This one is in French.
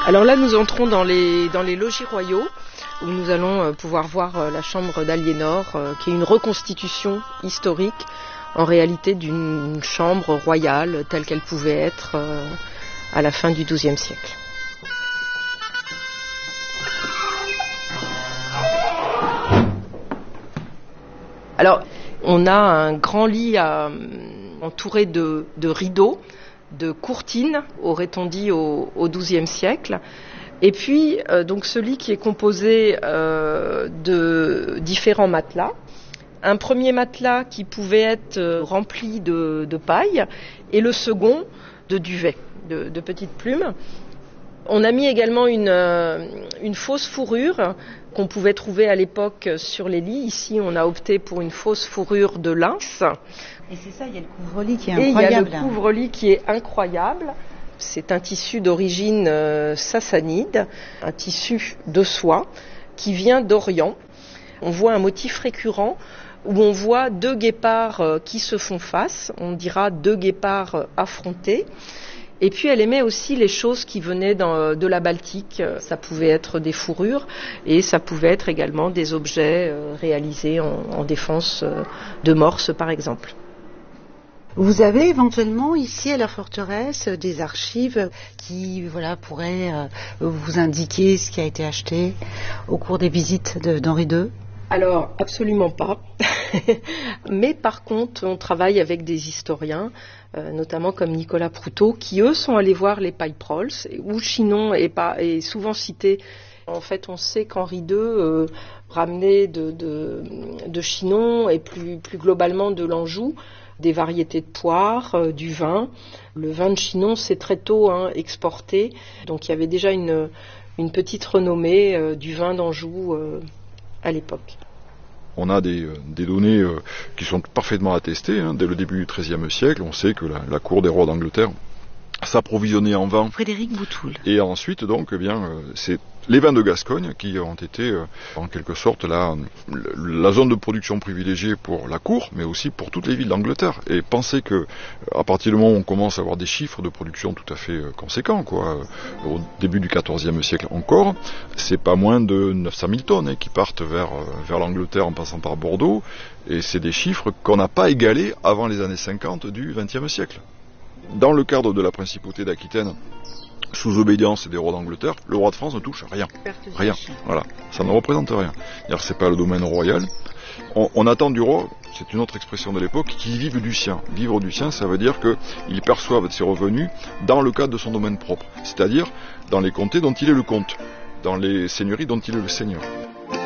Alors là, nous entrons dans les logis royaux, où nous allons pouvoir voir la chambre d'Aliénor, qui est une reconstitution historique, en réalité, d'une chambre royale telle qu'elle pouvait être à la fin du XIIe siècle. Alors, on a un grand lit entouré de rideaux, de courtines, aurait-on dit, au XIIe siècle. Et puis, donc ce lit qui est composé de différents matelas. Un premier matelas qui pouvait être rempli de paille et le second de duvet, de petites plumes. On a mis également une fausse fourrure qu'on pouvait trouver à l'époque sur les lits. Ici, on a opté pour une fausse fourrure de lynx. Et c'est ça, il y a le couvre-lit qui est incroyable. Et il y a le couvre-lit qui est incroyable. C'est un tissu d'origine sassanide, un tissu de soie qui vient d'Orient. On voit un motif récurrent où on voit deux guépards qui se font face, on dira deux guépards affrontés. Et puis elle aimait aussi les choses qui venaient de la Baltique. Ça pouvait être des fourrures et ça pouvait être également des objets réalisés en défense de morses par exemple. Vous avez éventuellement ici à la forteresse des archives qui pourraient vous indiquer ce qui a été acheté au cours des visites d'Henri II? Alors, absolument pas. Mais par contre, on travaille avec des historiens, notamment comme Nicolas Proutot, qui eux sont allés voir les Pipe-Rolls, où Chinon est souvent cité. En fait, on sait qu'Henri II ramenait de Chinon et plus globalement de l'Anjou des variétés de poires, du vin. Le vin de Chinon s'est très tôt exporté, donc il y avait déjà une petite renommée du vin d'Anjou à l'époque. On a des données qui sont parfaitement attestées. Dès le début du XIIIe siècle, on sait que la cour des rois d'Angleterre s'approvisionnait en vin. Frédéric Boutoul. Et ensuite, donc, c'est les vins de Gascogne qui ont été, en quelque sorte, la zone de production privilégiée pour la cour, mais aussi pour toutes les villes d'Angleterre. Et pensez que, à partir du moment où on commence à avoir des chiffres de production tout à fait conséquents, au début du XIVe siècle encore, c'est pas moins de 900 000 tonnes qui partent vers l'Angleterre en passant par Bordeaux, et c'est des chiffres qu'on n'a pas égalés avant les années 50 du XXe siècle. Dans le cadre de la principauté d'Aquitaine, sous obédience des rois d'Angleterre, le roi de France ne touche rien. Rien. Voilà. Ça ne représente rien. C'est pas le domaine royal. On attend du roi, c'est une autre expression de l'époque, qu'il vive du sien. Vivre du sien, ça veut dire qu'il perçoive ses revenus dans le cadre de son domaine propre. C'est-à-dire dans les comtés dont il est le comte, dans les seigneuries dont il est le seigneur.